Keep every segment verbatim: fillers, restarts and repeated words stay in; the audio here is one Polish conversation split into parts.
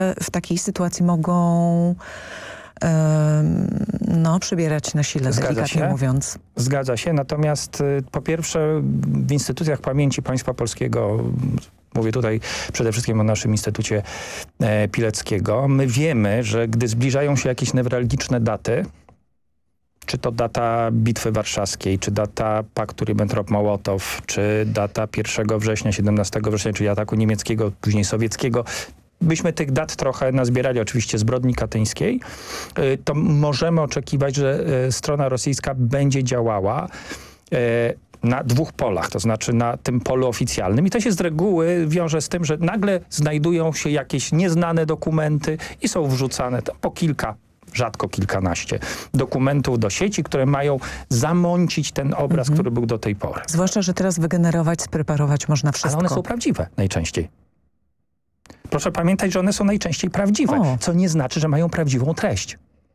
w takiej sytuacji mogą no, przybierać na sile, Zgadza delikatnie się. mówiąc. Zgadza się, natomiast po pierwsze w instytucjach pamięci państwa polskiego, mówię tutaj przede wszystkim o naszym Instytucie e, Pileckiego, my wiemy, że gdy zbliżają się jakieś newralgiczne daty, czy to data Bitwy Warszawskiej, czy data paktu Ribbentrop-Mołotow, czy data pierwszego września, siedemnastego września, czyli ataku niemieckiego, później sowieckiego, byśmy tych dat trochę nazbierali, oczywiście zbrodni katyńskiej, to możemy oczekiwać, że strona rosyjska będzie działała na dwóch polach, to znaczy na tym polu oficjalnym. I to się z reguły wiąże z tym, że nagle znajdują się jakieś nieznane dokumenty i są wrzucane tam po kilka, rzadko kilkanaście dokumentów do sieci, które mają zamącić ten obraz, mhm. który był do tej pory. Zwłaszcza, że teraz wygenerować, spreparować można wszystko. Ale one są prawdziwe najczęściej. Proszę pamiętać, że one są najczęściej prawdziwe, o. co nie znaczy, że mają prawdziwą treść.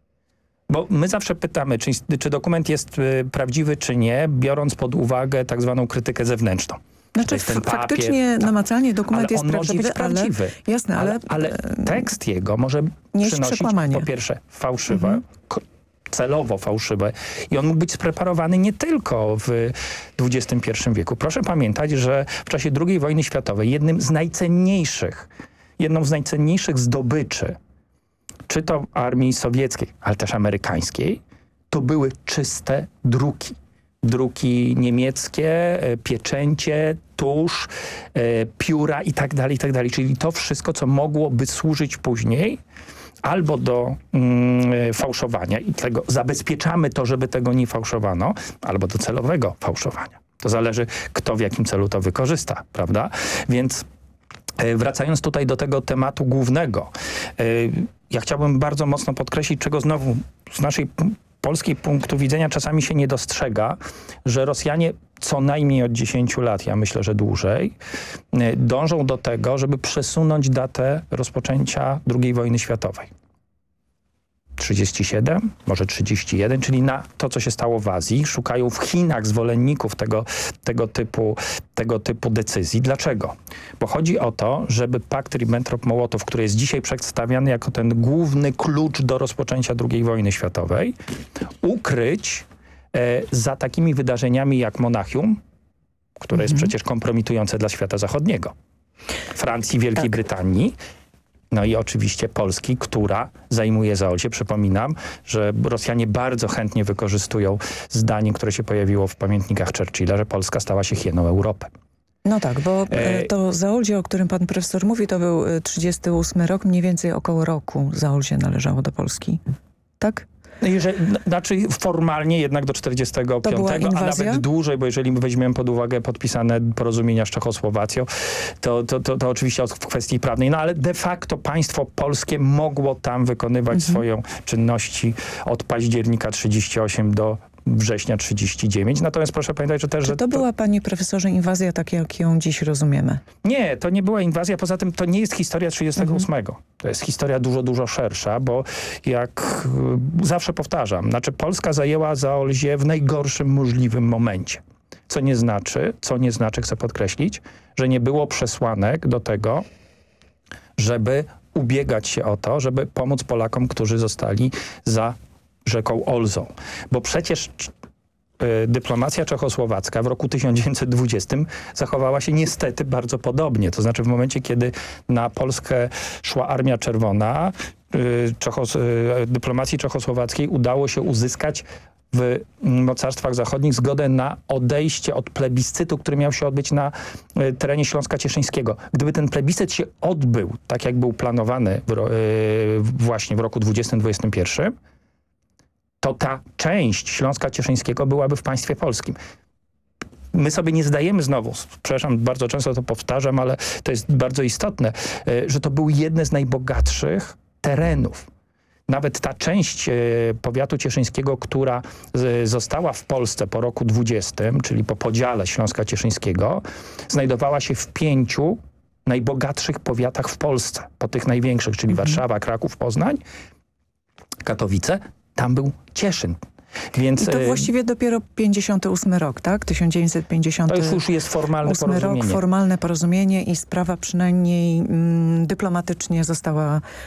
Bo my zawsze pytamy, czy, czy dokument jest y, prawdziwy, czy nie, biorąc pod uwagę tak zwaną krytykę zewnętrzną. Znaczy ten papier, faktycznie tak. namacalnie dokument ale jest on prawdziwy, może być prawdziwy, ale, jasne, ale, ale, ale tekst jego może przynosić przekłamanie. po pierwsze fałszywe, mhm. celowo fałszywe i on mógł być spreparowany nie tylko w dwudziestym pierwszym wieku. Proszę pamiętać, że w czasie drugiej wojny światowej jednym z najcenniejszych, jedną z najcenniejszych zdobyczy, czy to armii sowieckiej, ale też amerykańskiej, to były czyste druki. Druki niemieckie, pieczęcie, tusz, pióra i tak dalej, i tak dalej. Czyli to wszystko, co mogłoby służyć później albo do mm, fałszowania i tego zabezpieczamy to, żeby tego nie fałszowano, albo do celowego fałszowania. To zależy, kto w jakim celu to wykorzysta, prawda? Więc e, wracając tutaj do tego tematu głównego, e, ja chciałbym bardzo mocno podkreślić, czego znowu z naszej polskiej punktu widzenia czasami się nie dostrzega, że Rosjanie co najmniej od dziesięciu lat, ja myślę, że dłużej, dążą do tego, żeby przesunąć datę rozpoczęcia drugiej wojny światowej. trzydzieści siedem, może trzydzieści jeden, czyli na to, co się stało w Azji. Szukają w Chinach zwolenników tego, tego, typu, tego typu decyzji. Dlaczego? Bo chodzi o to, żeby pakt Ribbentrop-Mołotow, który jest dzisiaj przedstawiany jako ten główny klucz do rozpoczęcia drugiej wojny światowej, ukryć e, za takimi wydarzeniami jak Monachium, które mhm. jest przecież kompromitujące dla świata zachodniego. Francji, Wielkiej tak. Brytanii, no i oczywiście Polski, która zajmuje Zaolzie. Przypominam, że Rosjanie bardzo chętnie wykorzystują zdanie, które się pojawiło w pamiętnikach Churchilla, że Polska stała się hieną Europy. No tak, bo to Zaolzie, o którym pan profesor mówi, to był trzydziesty ósmy rok, mniej więcej około roku Zaolzie należało do Polski. Tak? Jeżeli, znaczy formalnie jednak do czterdziestego piątego, a nawet dłużej, bo jeżeli weźmiemy pod uwagę podpisane porozumienia z Czechosłowacją, to, to, to, to oczywiście w kwestii prawnej, no ale de facto państwo polskie mogło tam wykonywać mhm. swoją czynności od października trzydziestego ósmego do września trzydziestego dziewiątego. Natomiast proszę pamiętać, że też... Czy że to była, panie profesorze, inwazja tak, jak ją dziś rozumiemy? Nie, to nie była inwazja. Poza tym to nie jest historia trzydziestego ósmego. Mhm. To jest historia dużo, dużo szersza, bo jak y, zawsze powtarzam, znaczy Polska zajęła Zaolzie w najgorszym możliwym momencie. Co nie znaczy, co nie znaczy, chcę podkreślić, że nie było przesłanek do tego, żeby ubiegać się o to, żeby pomóc Polakom, którzy zostali za rzeką Olzą. Bo przecież y, dyplomacja czechosłowacka w roku tysiąc dziewięćset dwudziestym zachowała się niestety bardzo podobnie. To znaczy w momencie, kiedy na Polskę szła Armia Czerwona, y, Czechos, y, dyplomacji czechosłowackiej udało się uzyskać w mocarstwach zachodnich zgodę na odejście od plebiscytu, który miał się odbyć na y, terenie Śląska Cieszyńskiego. Gdyby ten plebiscyt się odbył, tak jak był planowany w, y, właśnie w roku dwudziestym dwudziestym pierwszym, to ta część Śląska Cieszyńskiego byłaby w państwie polskim. My sobie nie zdajemy znowu, przepraszam, bardzo często to powtarzam, ale to jest bardzo istotne, że to były jedne z najbogatszych terenów. Nawet ta część powiatu cieszyńskiego, która została w Polsce po roku dwudziestym, czyli po podziale Śląska Cieszyńskiego, znajdowała się w pięciu najbogatszych powiatach w Polsce. Po tych największych, czyli mhm. Warszawa, Kraków, Poznań, Katowice. Tam był Cieszyn. Więc, I to e, właściwie dopiero pięćdziesiąty ósmy rok, tak? tysiąc dziewięćset pięćdziesiąty To już jest formalne ósmy porozumienie. rok, formalne porozumienie i sprawa przynajmniej mm, dyplomatycznie została